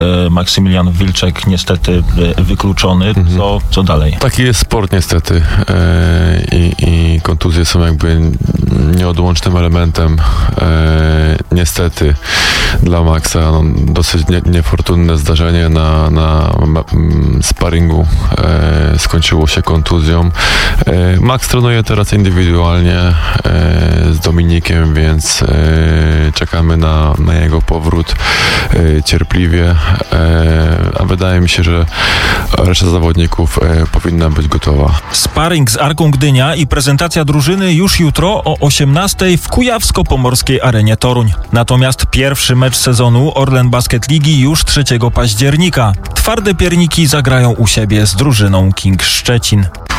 Maksymilian Wilczek niestety wykluczony. Co dalej? Taki jest sport niestety i kontuzje są jakby nieodłącznym elementem niestety dla Maxa. No, dosyć niefortunne zdarzenie na sparingu skończyło się kontuzją. Max trenuje teraz indywidualnie z Dominikiem, więc czekamy na jego powrót cierpliwie, a wydaje mi się, że reszta zawodników powinna być gotowa. Sparring z Arką Gdynia i prezentacja drużyny już jutro o 18:00 w Kujawsko-Pomorskiej Arenie Toruń. Natomiast pierwszy mecz sezonu Orlen Basket Ligi już 3 października. Twarde pierniki zagrają u siebie z drużyną King Szczecin.